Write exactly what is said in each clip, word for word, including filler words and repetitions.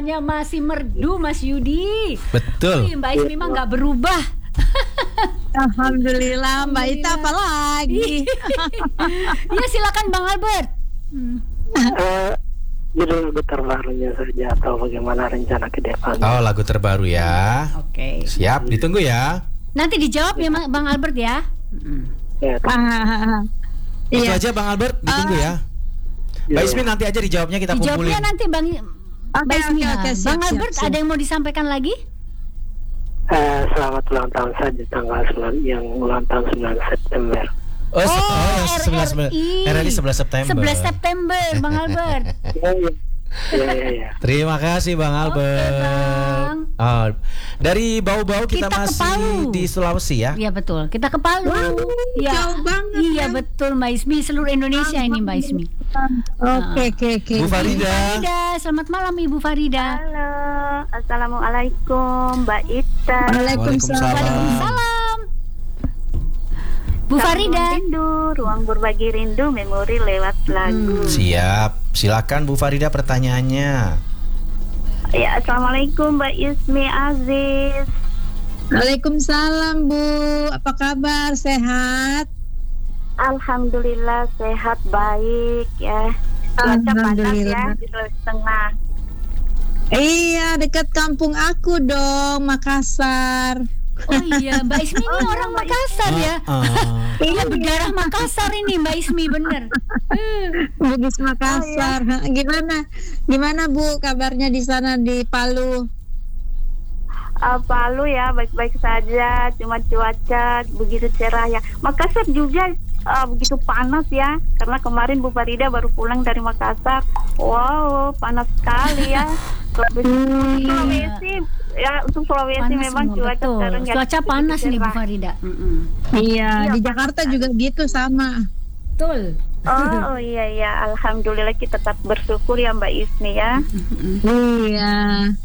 suaranya masih merdu Mas Yudi. Betul. Wih, Mbak Ismi mah nggak berubah. Alhamdulillah, Mbak Ita apa lagi? Ya silakan Bang Albert. Hmm. Uh, judul lagu terbarunya saja atau bagaimana rencana ke depan? Oh, lagu terbaru ya. Oke. Okay. Siap, ditunggu ya. Nanti dijawab ya Bang Albert ya. Hmm. Ya, Ah, Itu iya. aja Bang Albert, ditunggu ya. Mbak Ismi nanti aja dijawabnya kita kumpulin. Dijawabnya nanti Bang Oke, Mbak Ismi. oke, oke, siap, Bang siap, Albert siap. ada yang mau disampaikan lagi? uh, selamat ulang tahun saja tanggal sembilan yang ulang tahun sembilan September. Oh, se- Oh, oh ya, sebelas R R I. R R I sebelas September. sebelas September Bang Albert. Ya, ya. Ya, ya, ya. Terima kasih Bang Albert. Bang. Oh, dari Bau-Bau kita, Kita ke masih Palu. di Sulawesi ya. Iya betul. Kita ke Palu. Ya. jauh banget, Iya kan? betul Mbak Ismi, seluruh Indonesia ini Mbak Ismi. Oke, oke, oke. Bu Farida. Farida, selamat malam Ibu Farida. Halo, assalamualaikum Mbak Ita. Waalaikumsalam. Waalaikumsalam. Bu Farida. Sambung rindu, ruang berbagi rindu, memori lewat lagu. Siap. Silakan Bu Farida pertanyaannya. Ya, assalamualaikum Mbak Ismi Aziz. Waalaikumsalam, Bu. Apa kabar? Sehat? Alhamdulillah sehat baik ya. Cuaca panas ya Alhamdulillah. di Sulawesi Tengah. Iya, dekat kampung aku dong, Makassar. Oh iya, Mbak Ismi ini orang Makassar ya. Ah, Iya, berdarah Makassar ini Mbak Ismi, bener. Bugis Makassar. Gimana? Gimana Bu kabarnya di sana di Palu? Uh, Palu ya baik-baik saja, cuma cuaca begitu cerah ya. Makassar juga uh, begitu panas ya, karena kemarin Bu Farida baru pulang dari Makassar. Wow, panas sekali ya. Sulawesi, Sulawesi ya, untuk Sulawesi Panas memang semua, cuaca betul. sekarang ya Cuaca panas begitu nih Bu cerah. Farida. Mm-mm. Iya, Iya, di panas Jakarta sekali. juga gitu sama. Betul. Oh, oh iya ya, alhamdulillah kita tetap bersyukur ya Mbak Ismi ya. Iya.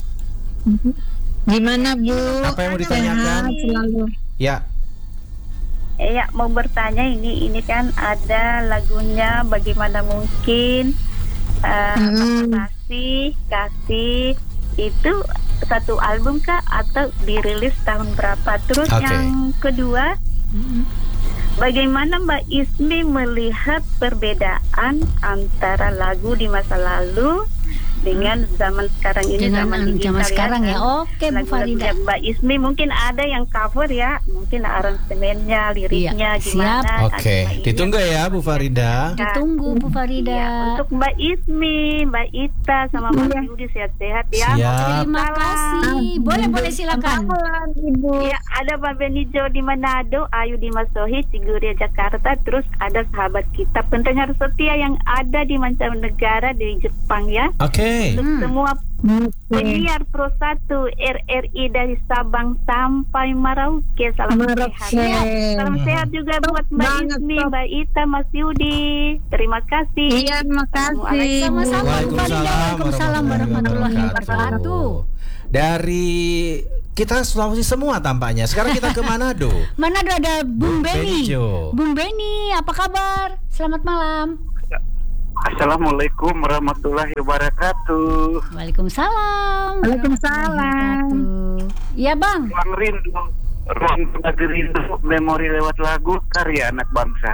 Gimana Bu? Apa yang mau ditanyakan? Sehat selalu. Ya. Ya, mau bertanya ini ini kan ada lagunya Bagaimana Mungkin, uh, Hmm. kasih kasih itu satu album kah atau dirilis tahun berapa? Terus Oke. yang kedua, bagaimana Mbak Ismi melihat perbedaan antara lagu di masa lalu dengan zaman sekarang ini, Dengan zaman digital zaman sekarang ya. kan? Oke Bu Lagu-lagunya Farida. Mbak Ismi mungkin ada yang cover ya, mungkin aransemennya, liriknya Iya, gimana. siap. Oke, ada Mbak ditunggu ya Bu Farida. Ditunggu Bu Iya, Farida. untuk Mbak Ismi, Mbak Ita sama Mas Iya. Yudi sehat-sehat ya. Siap. Terima kasih. Boleh boleh silakan. Malam, Ibu. Ya, ada Mbak Benijo di Manado, Ayu di Masohi, Ciguria Jakarta, terus ada sahabat kita pendengar setia yang ada di mancanegara di Jepang ya. Oke. Untuk Hmm. semua Oke. penyiar Pro satu R R I dari Sabang sampai Merauke, salam Merauke. sehat. Ya, salam sehat juga buat Mbak banget, Ismi, top. Mbak Ita, Mas Yudi. Terima kasih. Iya, terima kasih. Sama-sama Bu Farida. Waalaikumsalam warahmatullahi wabarakatuh. Dari kita Sulawesi semua tampaknya. Sekarang kita ke Manado. Manado ada Bung Bung Beni. Benijo. Bung Beni, apa kabar? Selamat malam. Assalamualaikum warahmatullahi wabarakatuh. Waalaikumsalam. Waalaikumsalam. Iya Bang. Ruang rindu, ruang berbagi rindu, memori lewat lagu, karya anak bangsa.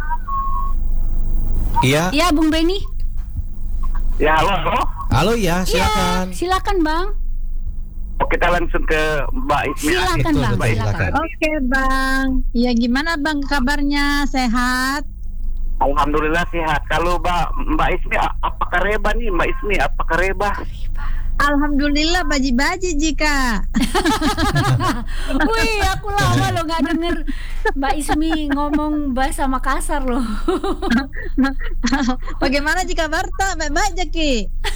Iya. Iya Bung Beni. Ya, halo, halo. Halo ya, Iya, silakan. silakan Bang. Oh, kita langsung ke Mbak Ismi. Silakan Betul, Bang, betul, silakan. silakan. Oke, Bang. Ya, gimana Bang kabarnya? Sehat? Alhamdulillah sehat. Kalau Mbak Mbak Ismi a- apakah reba nih Mbak Ismi? Apakah reba? Alhamdulillah baji-baji jika. Wih, aku lama loh nggak denger Mbak Ismi ngomong bahasa Makassar loh. Bagaimana jika Barta? Baik-baik Jaki.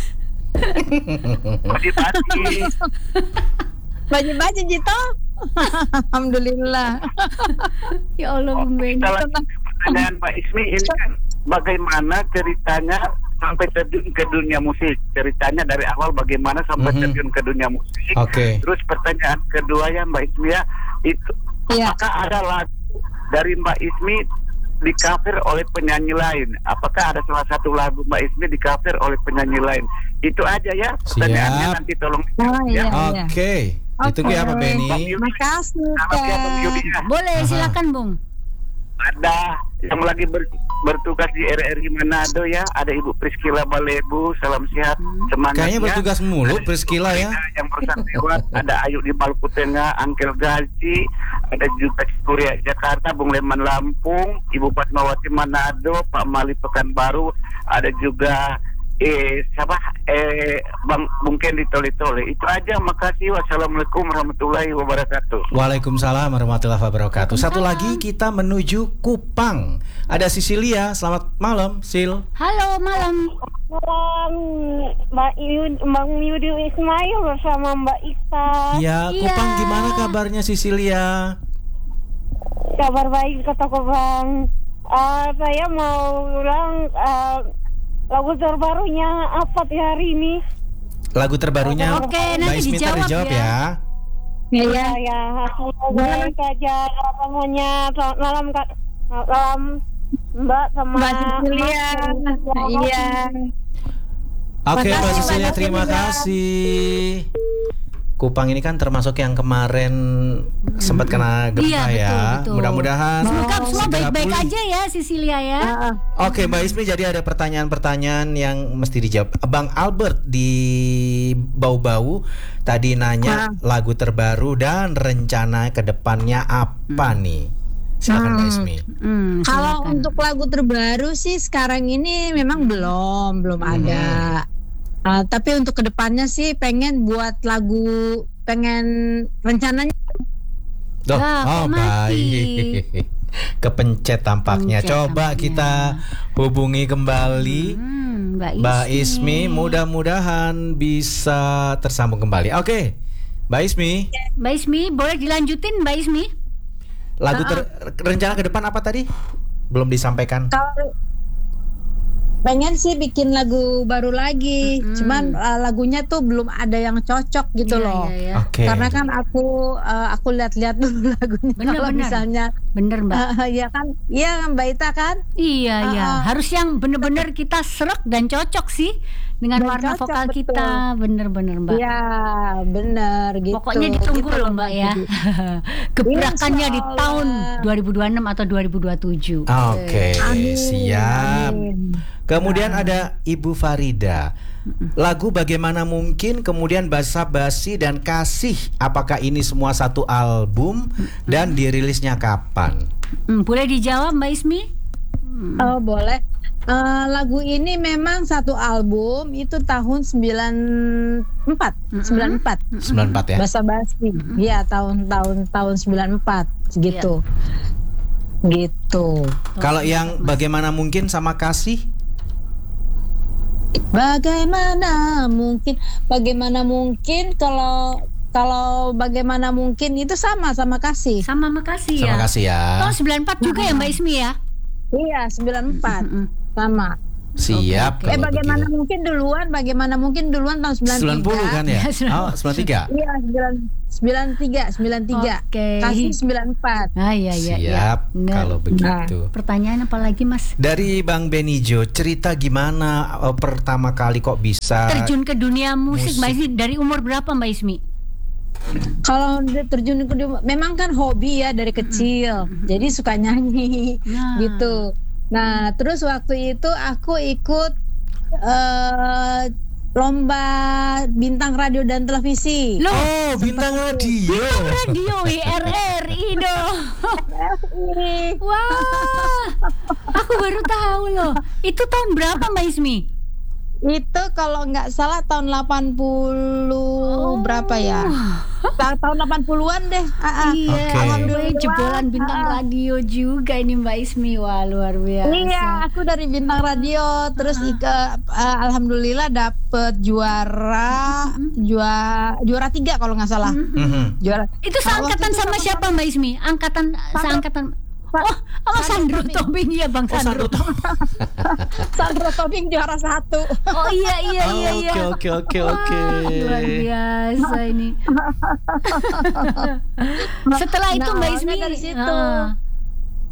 Pagi-pagi. Baji-baji Jito. Alhamdulillah. Ya Allah Bung Beni. Kita lanjut ke pertanyaan Mbak Ismi ini kan bagaimana ceritanya sampai terjun ke dunia musik? Ceritanya dari awal bagaimana sampai Mhm. terjun ke dunia musik? Oke. Terus pertanyaan kedua ya Mbak Ismi ya, itu Iya. apakah ada lagu dari Mbak Ismi di cover oleh penyanyi lain. Apakah ada salah satu lagu Mbak Ismi di cover oleh penyanyi lain? Itu aja ya. Pertanyaannya Siap. nanti tolong. Oh, iya. Oke. Itu Oke. ya Pak Benny. Makasih, Selamat ya Bang Kak. Yudi ya. Boleh, silakan Bung. Ada yang lagi ber- bertugas di R R I Manado ya, ada Ibu Priscila Balebu, salam sehat, semangat Kayaknya ya. bertugas mulu Ada Priscila ya. yang bersantriwat, ada Ayu di Maluku Tengah, Angkel Gaji, ada juga Kuria Jakarta, Bung Leman Lampung, Ibu Fatmawati Manado, Pak Mali Pekanbaru, ada juga eh siapa eh Bang Bung Kendi Tole-Tole. Itu aja, makasih. Wassalamualaikum warahmatullahi wabarakatuh. Waalaikumsalam warahmatullahi wabarakatuh. Satu lagi kita menuju Kupang. Ada Sisilia. Selamat malam, Sil. Halo, malam. Malam Mbak Yud, Bang Yudi Ismail bersama Mbak Ika. Ya, Iya. Kupang gimana kabarnya Sisilia? Kabar baik kata Bang. Uh, saya mau ulang uh, lagu terbarunya apa di hari ini? Lagu terbarunya Oke, Mbak nanti Ismi dijawab dijawab ya. ya. Iya. Ya, ya. Semoga saja namanya selamat malam Kak. Selamat malam Mbak sama Mbak Cecilia. Mas. Iya. Oke, Makasih, Mbak Cecilia, Mbak terima Cecilia. kasih. Kupang ini kan termasuk yang kemarin sempat kena gempa Iya, betul, ya. betul. Mudah-mudahan Semoga semua segera baik-baik pulih. aja ya, Sisilia ya. Oke, Mbak Ismi, jadi ada pertanyaan-pertanyaan yang mesti dijawab. Bang Albert di Bau-Bau tadi nanya lagu terbaru dan rencana ke depannya apa nih? Silakan Mbak Ismi. Hmm, Kalau silakan. untuk lagu terbaru sih sekarang ini memang belum belum ada. Uh, tapi untuk kedepannya sih pengen buat lagu, pengen rencananya Duh, Lah, oh kok mati? baik. Kepencet tampaknya. Pencet Coba tampaknya. kita hubungi kembali Hmm, Mbak Ismi. Mbak Ismi, mudah-mudahan bisa tersambung kembali. Oke, Mbak Ismi, Mbak Ismi, boleh dilanjutin Mbak Ismi? lagu ter- rencana ke depan apa tadi? Belum disampaikan. kalau pengen sih bikin lagu baru lagi. Mm-mm. Cuman uh, lagunya tuh belum ada yang cocok gitu Iya, loh. iya, iya. Oke. Karena kan aku uh, aku lihat-lihat dulu lagunya. Bener, Kalau bener. misalnya Bener Mbak. uh, ya kan, iya kan Mbak Ita kan? Iya, Ah, iya. ah. Harus yang bener-bener kita serak dan cocok sih dengan Dan warna cocok, vokal betul. kita. Bener-bener Mbak. Iya, bener gitu. Pokoknya ditunggu Gitu loh Mbak ya. Jadi. Gebrakannya di Insya Allah. tahun dua ribu dua puluh enam atau dua ribu dua puluh tujuh. Oke, Amin, siap. amin. Kemudian ada Ibu Farida. Lagu Bagaimana Mungkin, kemudian Basa Basi dan Kasih. Apakah ini semua satu album dan dirilisnya kapan? Hmm, boleh dijawab Mbak Ismi? Oh boleh. Eh, lagu ini memang satu album, itu tahun sembilan empat, sembilan empat. sembilan empat ya. Basa Basi. Iya, tahun-tahun tahun sembilan empat gitu. Gitu. Kalau yang Bagaimana Mungkin sama Kasih? Bagaimana mungkin? Bagaimana mungkin kalau kalau bagaimana mungkin itu sama sama Kasih. Sama makasih ya. Sama Kasih ya. Tahun sembilan empat juga ya Mbak Ismi ya? Iya, sembilan empat. Sama. Siap. Oke, oke. Eh kalau bagaimana begitu. mungkin duluan? Bagaimana mungkin duluan tahun sembilan sembilan puluh tiga. kan ya? Oh, sembilan tiga. Iya, sembilan sembilan tiga, sembilan tiga. Oke. Kasih sembilan empat. Ah iya iya. iya. Siap Bener. kalau begitu. Pertanyaan apa lagi Mas? Dari Bang Benijo, cerita gimana uh, pertama kali kok bisa Terjun ke dunia musik, musik. Mbak Ismi dari umur berapa Mbak Ismi? Kalau dia terjun ke dunia- memang kan hobi ya dari kecil. Jadi suka nyanyi Nah. gitu. Nah, terus waktu itu aku ikut eh lomba bintang radio dan televisi. Loh, Oh, bintang radio. radio W R R I dong. Wah, aku baru tahu loh. Itu tahun berapa Mbak Ismi? Itu kalau nggak salah tahun delapan puluh berapa ya? Ta- tahun delapan puluhan deh. Ah, ah. Iya, Oke. alhamdulillah jebolan bintang radio juga ini Mbak Ismi. Wah, luar biasa. Iya, aku dari bintang radio, terus ika, uh, alhamdulillah dapet juara, juara juara tiga kalau nggak salah. Mhm. Juara. Itu Nah, seangkatan waktu itu sama siapa Mbak Ismi? Angkatan seangkatan. Sa- Oh, oh Sandro Tobing. Tobing ya Bang Oh, Sandro Sandro. Sandro Tobing juara satu. Oh iya iya iya Oh, iya. Oke oke oke Wah, oke. luar biasa ini. Setelah itu Nah, Mbak awalnya Ismi dari situ. ah.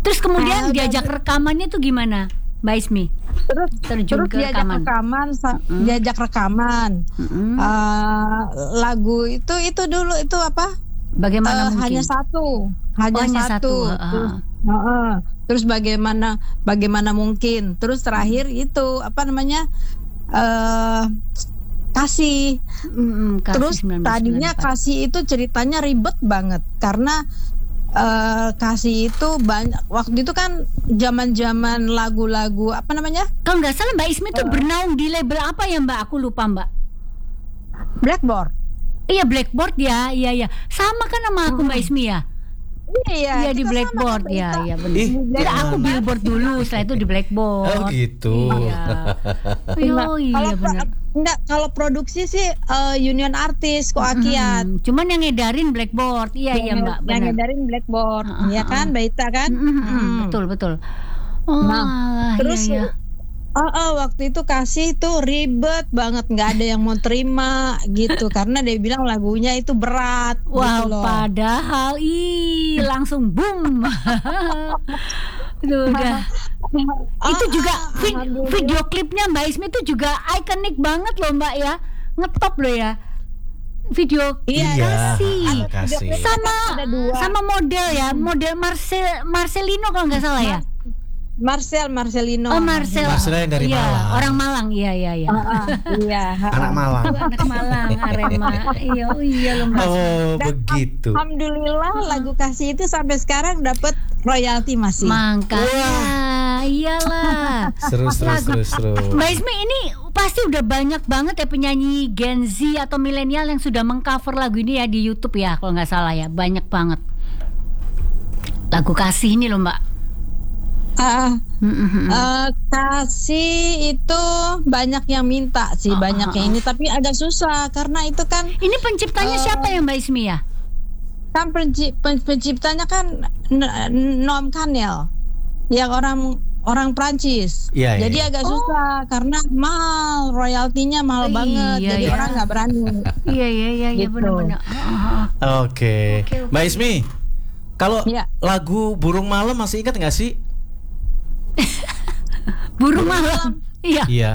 Terus kemudian Ah, diajak rekamannya tuh gimana, Mbak Ismi? Terus Terjun terus ke diajak rekaman. rekaman, sa- Mm-mm. diajak rekaman. Mm-mm. Eh, lagu itu itu dulu itu apa? Bagaimana Eh, mungkin? hanya satu, hanya, Oh, hanya satu. satu, ha-ha. Terus, heeh. Terus bagaimana bagaimana mungkin? Terus terakhir itu apa namanya? Eh kasih. Mm-mm, Kasih Terus sembilan belas tadinya sembilan puluh empat. kasih itu ceritanya ribet banget karena eh kasih itu banyak waktu itu kan zaman-zaman lagu-lagu apa namanya? Kalau nggak salah Mbak Ismi tuh bernaung di label apa ya Mbak? Aku lupa Mbak. Blackboard. Iya Blackboard ya, iya iya. Sama kan sama aku Mbak Ismi ya? Iya, Iya di kita sama Blackboard kan, ya, kita- iya benar. Ih, Tidak, aku gimana? Billboard dulu, setelah itu di Blackboard. Oh gitu. Iya. Nah, Oh iya kalau pro- benar. enggak, kalau produksi sih eh, Union Artis Koakiat. Mm, cuman yang ngedarin Blackboard, iya iya Yang- Mbak, yang benar. ngedarin Blackboard, Ah, ah, ya kan, ah. Mbak Ita kan? Mm, mm, mm, Mm. Betul betul. Oh, Nah, alah, Terus iya, iya. oh, oh, waktu itu kasih tuh ribet banget, nggak ada yang mau terima gitu karena dia bilang lagunya itu berat. Wow, gitu loh. padahal ih langsung boom. Aduh, udah. Ah, Itu juga ah, vid- alhamdulillah. video klipnya Mbak Ismi itu juga ikonik banget loh Mbak ya. Ngetop loh ya. Video Iya, Iya, kasih. ah, kasih. Sama Ada dua. sama model ya, model Marcel Marcelino kalau nggak salah ya. Marcel Marcelino. Oh Marcel. Marcel yang dari Iya, Malang. orang Malang. Iya iya iya. Ah, ah, iya. ah, Anak ah. Malang. Anak Malang, Arema. Iya, oh iya loh Mbak. Oh Dan begitu. Alhamdulillah lagu kasih itu sampai sekarang dapat royalti masih. Makanya, iyalah. Seru seru Lagu- seru seru. Mbak Ismi ini pasti udah banyak banget ya penyanyi Gen Z atau milenial yang sudah mengcover lagu ini ya di YouTube ya kalau nggak salah ya, banyak banget. Lagu kasih ini loh Mbak. Ah, Mm-mm. eh, kasih itu banyak yang minta sih, Ah, banyak ah, yang ah. ini tapi agak susah karena itu kan Ini penciptanya Eh, siapa ya Mbak Ismi ya? kan penci- pen- penciptanya kan N- Noam Kanel yang orang orang Prancis. Iya, iya, Jadi iya. agak susah karena mahal, royaltinya mahal Oh, banget. iya, jadi iya. orang nggak berani. Iya iya iya iya Gitu. benar-benar. Ah, ah, Oke. Oke, oke. Mbak Ismi, kalau Iya. lagu Burung Malam masih ingat nggak sih? ah. Burung malam. Iya. Iya.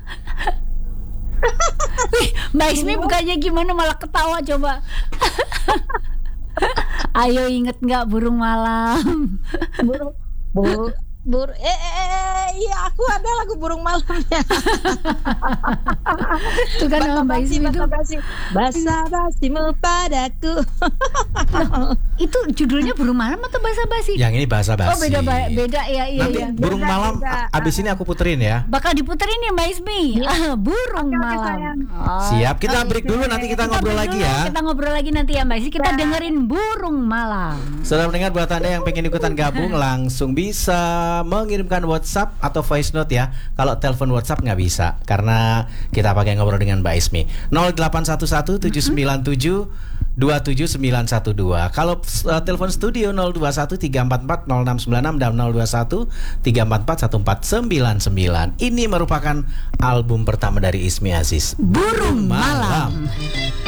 Wih, Mbak Ismi bukannya gimana malah ketawa coba. Ayo inget nggak burung malam? Burung, bur, bur, eh, eh, eh, eh, iya aku ada lagu burung malamnya. Itu kan nama Mbak Basa-basi, Ismi itu. basa-basi, basa-basimu padaku. Itu judulnya burung malam atau basa-basi? Yang ini bahasa basi. Oh beda ba- beda ya iya Nanti iya. Burung Beda, Malam beda. a- abis ini aku puterin ya. Bakal diputerin ya Mbak Ismi. Ah, burung Oke, oke, malam. sayang. Oh, Siap, kita break dulu nanti kita ngobrol break lagi dulu, ya. Kita ngobrol lagi nanti ya Mbak Ismi. Kita dengerin burung malam. Saudara mendengar, buat Anda yang pengen ikutan gabung langsung bisa mengirimkan WhatsApp atau voice note ya. Kalau telepon WhatsApp nggak bisa karena kita pakai ngobrol dengan Mbak Ismi. nol delapan satu satu tujuh sembilan tujuh dua tujuh sembilan satu dua. Kalau uh, telepon studio nol dua satu tiga empat empat nol enam sembilan enam dan nol dua satu tiga empat empat satu empat sembilan sembilan. Ini merupakan album pertama dari Ismi Aziz, Burung malam.